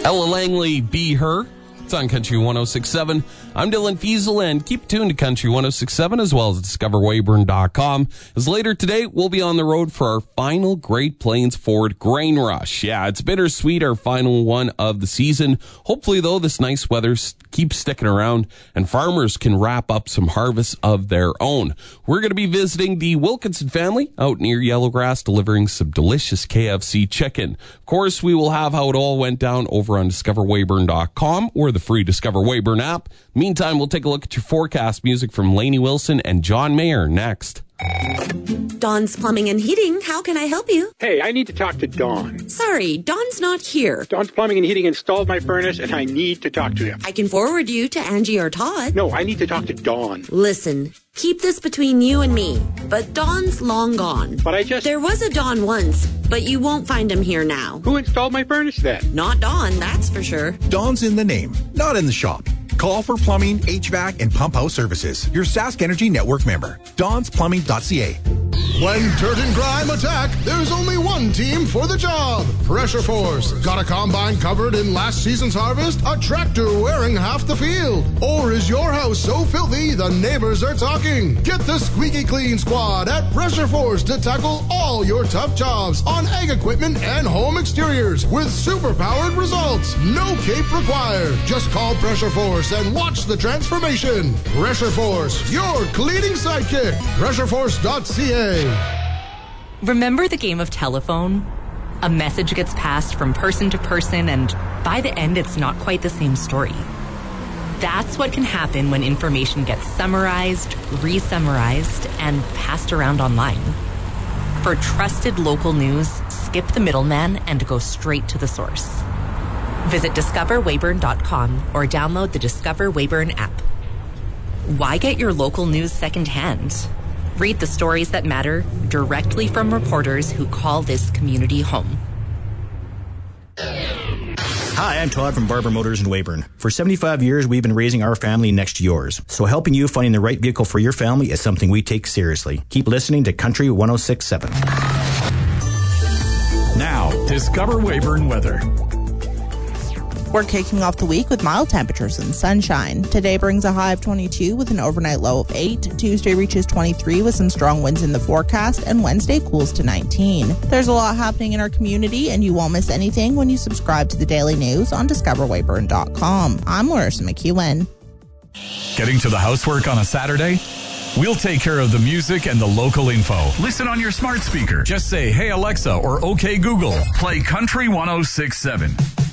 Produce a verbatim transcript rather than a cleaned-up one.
Ella Langley, Be Her. It's on Country one oh six point seven. I'm Dylan Fiesel, and keep tuned to Country one oh six point seven as well as discover weyburn dot com. As later today, we'll be on the road for our final Great Plains Ford Grain Rush. Yeah, it's bittersweet, our final one of the season. Hopefully, though, this nice weather keeps sticking around and farmers can wrap up some harvests of their own. We're going to be visiting the Wilkinson family out near Yellowgrass, delivering some delicious K F C chicken. Of course, we will have how it all went down over on discover weyburn dot com or the free Discover Weyburn app. Meantime, we'll take a look at your forecast music from Lainey Wilson and John Mayer next. Dawn's Plumbing and Heating, how can I help you? Hey, I need to talk to Dawn. Sorry, Dawn's not here. Dawn's Plumbing and Heating installed my furnace, and I need to talk to him. I can forward you to Angie or Todd. No, I need to talk to Dawn. Listen, keep this between you and me, but Dawn's long gone. But I just... There was a Dawn once, but you won't find him here now. Who installed my furnace then? Not Dawn, that's for sure. Dawn's in the name, not in the shop. Call for plumbing, H V A C, and pump house services. Your Sask Energy Network member. Dawn's Plumbing dot C A. When dirt and grime attack, there's only one team for the job. Pressure Force. Got a combine covered in last season's harvest? A tractor wearing half the field? Or is your house so filthy the neighbors are talking? Get the Squeaky Clean Squad at Pressure Force to tackle all your tough jobs on ag equipment and home exteriors with super-powered results. No cape required. Just call Pressure Force and watch the transformation. Pressure Force, your cleaning sidekick. Pressure Force dot C A. Remember the game of telephone? A message gets passed from person to person, and by the end, it's not quite the same story. That's what can happen when information gets summarized, re-summarized, and passed around online. For trusted local news, skip the middleman and go straight to the source. Visit discover weyburn dot com or download the Discover Weyburn app. Why get your local news secondhand? Read the stories that matter directly from reporters who call this community home. Hi, I'm Todd from Barber Motors in Weyburn. For seventy-five years, we've been raising our family next to yours. So helping you finding the right vehicle for your family is something we take seriously. Keep listening to Country one oh six point seven. Now, discover Weyburn weather. We're kicking off the week with mild temperatures and sunshine. Today brings a high of twenty-two with an overnight low of eight. Tuesday reaches twenty-three with some strong winds in the forecast, and Wednesday cools to nineteen. There's a lot happening in our community, and you won't miss anything when you subscribe to the daily news on discover weyburn dot com. I'm Larissa McEwen. Getting to the housework on a Saturday? We'll take care of the music and the local info. Listen on your smart speaker. Just say, "Hey Alexa," or "Okay Google." Play Country one oh six point seven.